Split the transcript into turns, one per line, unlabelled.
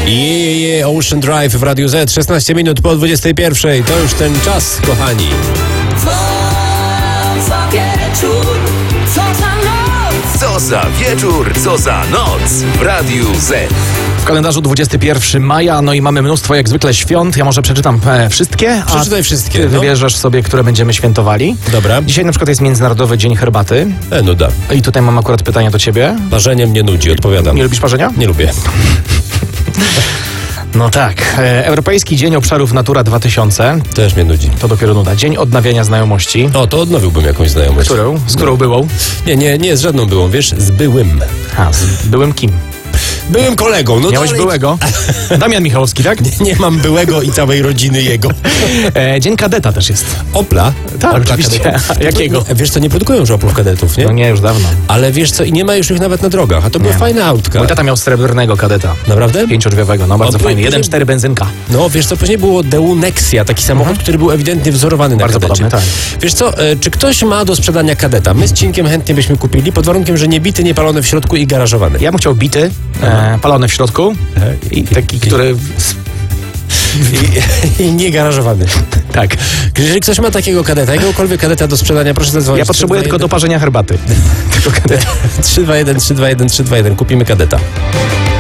Ocean Drive w Radiu Z, 16 minut po 21. To już ten czas, kochani.
Co za wieczór, co za noc.
Co za wieczór, co za noc w Radiu Z.
W kalendarzu 21 maja, no i mamy mnóstwo jak zwykle świąt. Ja może przeczytam wszystkie, a
Przeczytaj wszystkie.
ty wybierzesz sobie, które będziemy świętowali.
Dobra.
Dzisiaj na przykład jest Międzynarodowy Dzień Herbaty.
Nuda.
I tutaj mam akurat pytanie do ciebie.
Parzenie mnie nudzi, odpowiadam.
Nie lubisz parzenia?
Nie lubię.
No tak. Europejski Dzień Obszarów Natura 2000.
Też mnie nudzi.
To dopiero nuda. Dzień Odnawiania Znajomości.
O, to odnowiłbym jakąś znajomość.
Z którą byłą?
Nie, z żadną byłą, wiesz, z byłym.
Byłem kim?
Byłym kolegą. No
Miałeś
dalej...
byłego? Damian Michałowski, tak?
Nie mam byłego i całej rodziny jego.
Dzień Kadeta też jest.
Opla?
Tak,
Opla
oczywiście.
kadetów.
Jakiego?
Wiesz co, nie produkują już Oplów kadetów, nie?
No nie, już dawno.
Ale wiesz co, i nie ma już ich nawet na drogach, a to były fajne autka.
Mój tata miał srebrnego Kadeta.
Naprawdę?
5-drzwiowego, no bardzo
O,
fajny.
później-
1.4 benzynka.
No, wiesz co, później było Deunexia, taki samochód, który był ewidentnie wzorowany na
Bardzo
kadecie.
podobny, tak.
Wiesz co, czy ktoś ma do sprzedania kadeta? My z Cinkiem chętnie byśmy kupili, pod warunkiem, że nie bity, nie palony w środku i garażowany.
Ja bym chciał bity, palony w środku i taki, który...
I nie garażowany.
Tak.
Jeżeli ktoś ma takiego kadeta, jakiegokolwiek kadeta do sprzedania, proszę zadzwonić.
Ja potrzebuję tylko do parzenia herbaty. Tylko Kadeta.
321, 321, 321. Kupimy kadeta.